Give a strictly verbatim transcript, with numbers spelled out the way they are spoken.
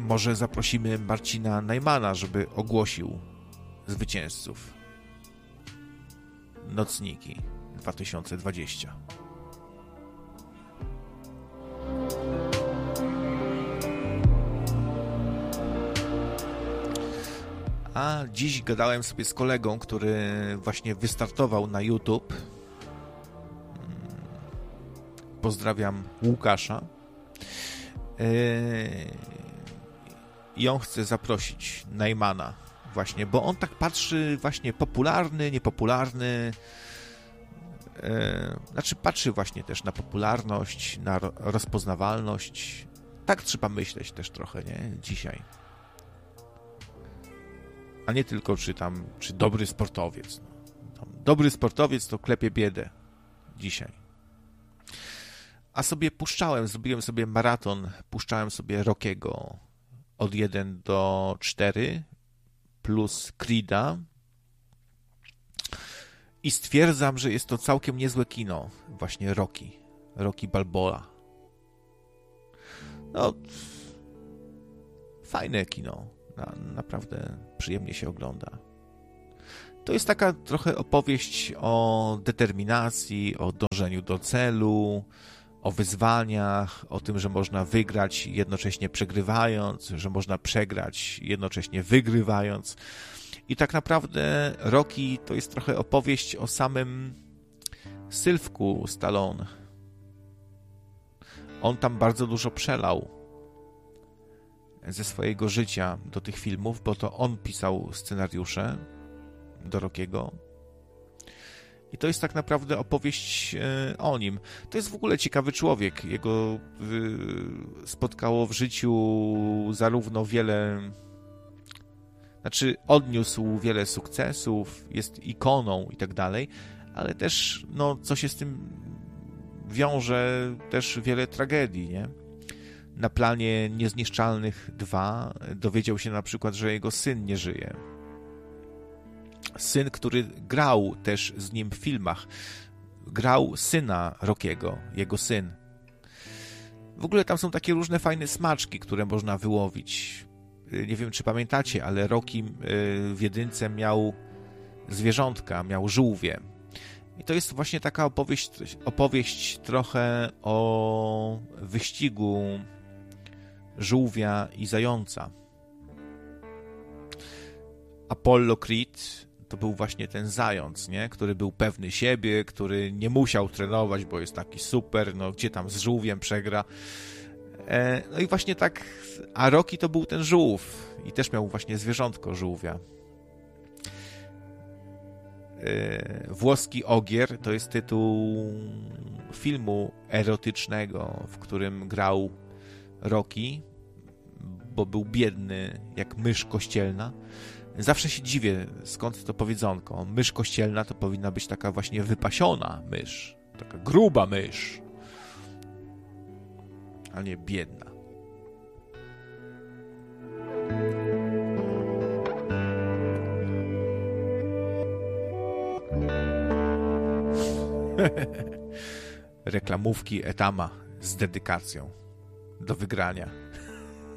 może zaprosimy Marcina Najmana, żeby ogłosił zwycięzców Nocniki dwa tysiące dwadzieścia. A dziś gadałem sobie z kolegą, który właśnie wystartował na YouTube. Pozdrawiam Łukasza. I on chce zaprosić Najmana właśnie, bo on tak patrzy właśnie popularny, niepopularny. Znaczy patrzy właśnie też na popularność, na rozpoznawalność. Tak trzeba myśleć też trochę, nie? Dzisiaj. A nie tylko czy tam, czy dobry sportowiec. Tam dobry sportowiec to klepie biedę dzisiaj. A sobie puszczałem, zrobiłem sobie maraton, puszczałem sobie Rockiego od jeden do czterech plus Creeda i stwierdzam, że jest to całkiem niezłe kino. Właśnie Rocky. Rocky Balboa. No, fajne kino. Na, naprawdę przyjemnie się ogląda. To jest taka trochę opowieść o determinacji, o dążeniu do celu, o wyzwaniach, o tym, że można wygrać jednocześnie przegrywając, że można przegrać jednocześnie wygrywając. I tak naprawdę Rocky to jest trochę opowieść o samym Sylwku Stallone. On tam bardzo dużo przelał ze swojego życia do tych filmów, bo to on pisał scenariusze do Rockiego. I to jest tak naprawdę opowieść o nim. To jest w ogóle ciekawy człowiek. Jego spotkało w życiu zarówno wiele... Znaczy odniósł wiele sukcesów, jest ikoną i tak dalej, ale też, no, co się z tym wiąże, też wiele tragedii, nie? Na planie Niezniszczalnych dwa dowiedział się na przykład, że jego syn nie żyje. Syn, który grał też z nim w filmach. Grał syna Rockiego, jego syn. W ogóle tam są takie różne fajne smaczki, które można wyłowić. Nie wiem, czy pamiętacie, ale Rocky w jedynce miał zwierzątka, miał żółwie. I to jest właśnie taka opowieść, opowieść trochę o wyścigu żółwia i zająca. Apollo Creed to był właśnie ten zając, nie? Który był pewny siebie, który nie musiał trenować, bo jest taki super, no gdzie tam z żółwiem przegra. E, no i właśnie tak, a Rocky to był ten żółw i też miał właśnie zwierzątko żółwia. E, Włoski Ogier to jest tytuł filmu erotycznego, w którym grał Rocky, bo był biedny jak mysz kościelna. Zawsze się dziwię, skąd to powiedzonko. Mysz kościelna to powinna być taka właśnie wypasiona mysz. Taka gruba mysz. A nie biedna. Reklamówki Etama z dedykacją do wygrania.